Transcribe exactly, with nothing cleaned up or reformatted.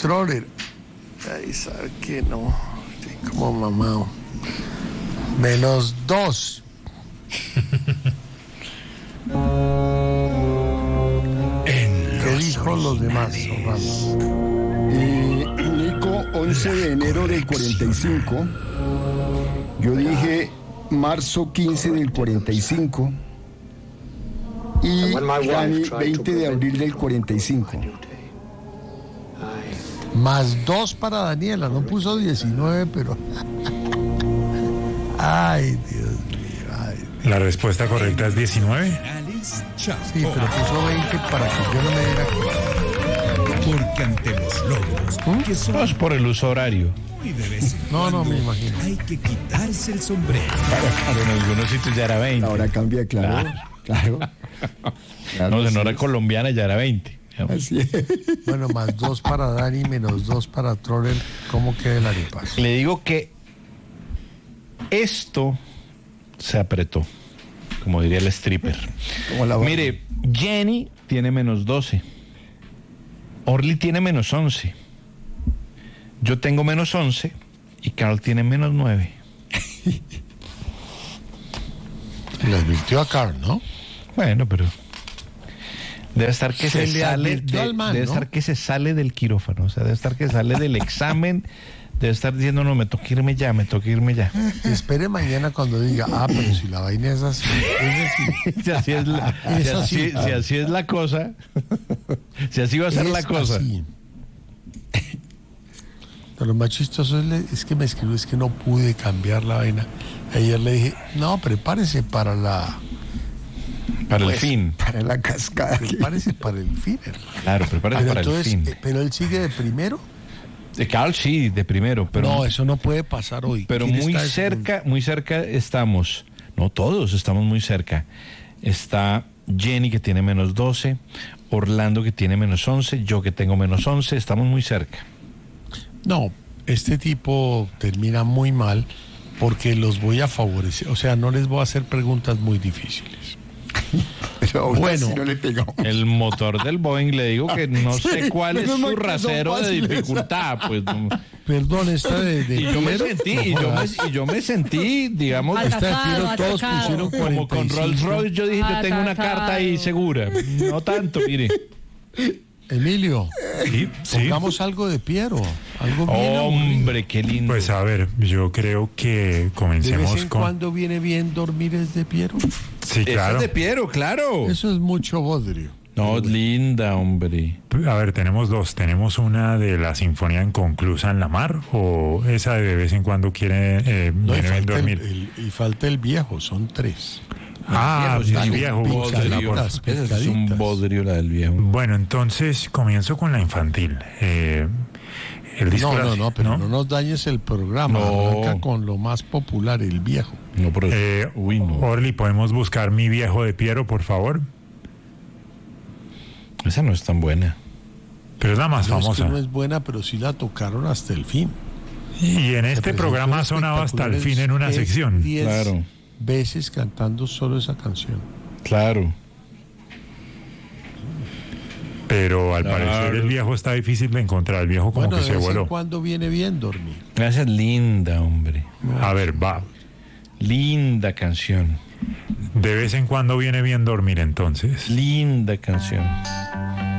Troller. Ay, sabe que no. Estoy como mamado. Menos dos. ¿Qué dijo los demás? Eh, Nico, once de enero del cuarenta y cinco. Yo dije marzo quince del cuarenta y cinco. Y Dani, veinte de abril del cuarenta y cinco. Más dos para Daniela. No puso diecinueve, pero... Ay, Dios mío. Ay, Dios. La respuesta correcta es diecinueve. Sí, pero puso veinte para que yo no me diera cuenta. Porque ante los logros, que son Pues por el uso horario. muy de vez en No, no, cuando, me imagino. hay que quitarse el sombrero. Pero en algunos sitios ya era veinte. Ahora cambia, claro. Claro. Claro, No, en sí. hora colombiana ya era veinte. Así es. Bueno, más dos para Dani, menos dos para Troller. ¿Cómo queda el arepazo? Le digo que esto se apretó, como diría el stripper. Como la Mire, Jenny tiene menos doce. Orly tiene menos once. Yo tengo menos once y Carl tiene menos nueve. Le advirtió a Carl, ¿no? Bueno, pero debe estar que Se se, le sale advirtió de- al man, debe ¿no? estar que se sale del quirófano, o sea, debe estar que sale del examen, debe estar diciendo, no, me toca irme ya, me toca irme ya. Espere mañana cuando diga, ah, pero si la vaina es así, es así. Si así es la, si Es así, así. si así es la cosa, si así va a ser Es la cosa. así. Pero lo más chistoso es, le- es que me escribió, es que no pude cambiar la vaina. Ayer le dije, no, prepárese para la... Para Pues, el fin. Para la cascada. Prepárese para el fin, hermano. Claro, prepárate Pero para entonces, el fin. eh, pero él sigue de primero. De Carl sí, de primero, pero, no, eso no puede pasar hoy. pero ¿Quién muy está de segundo? cerca, muy cerca estamos. No, todos estamos muy cerca. Está Jenny que tiene menos doce, Orlando que tiene menos once, yo que tengo menos once, estamos muy cerca. No, este tipo termina muy mal porque los voy a favorecer. O sea, no les voy a hacer preguntas muy difíciles. Pero aún Bueno. así no le pegamos. El motor del Boeing, le digo que no Sí, sé cuál es menos mal su que son rasero de fáciles. dificultad, pues. no. Perdón, esta de, de Y yo me Piero, sentí, no y yo jodas. me, y yo me sentí, digamos, Esta de Piero Atacado, todos atacado. pusieron como con cuarenta y Rolls cinco. Royce, yo dije, yo tengo una Atacado. carta ahí segura. No tanto, mire. Emilio, Sí, sí. pongamos algo de Piero. Algo bien aburrido. Hombre, qué lindo. Pues a ver, yo creo que De comencemos vez en con... cuando viene bien dormir es de Piero. Sí, Eso claro. es de Piero, claro. Eso es mucho bodrio. No, linda, hombre. A ver, tenemos dos. Tenemos una de la Sinfonía Inconclusa en la Mar, o esa de vez en cuando quiere eh, No, y, viene bien falta el, dormir. el- y falta el viejo, son tres. Ah, Viejo, sí, el es un viejo. bodrio. Picaditas, Ese es un picaditas. bodrio la del viejo. Bueno, entonces comienzo con la infantil. Eh, el disco No, la- no, no, pero no, nos dañes el programa. No. Arranca con lo más popular, el viejo. No, pero Eh, uy, no. Orly, ¿podemos buscar Mi Viejo de Piero, por favor? Esa no es tan buena. Pero es la más No, es que famosa. no es buena, pero sí la tocaron hasta el fin. Y en este Se programa ha presentó en sonado hasta el fin espectaculares en una diez- sección. diez Claro. veces cantando solo esa canción. Claro. Pero al Claro. parecer el viejo está difícil de encontrar. El viejo como Bueno, que de se vez en voló. cuando viene bien dormir. Esa es linda, hombre. A ver, va. Linda canción. De vez en cuando viene bien dormir entonces. Linda canción.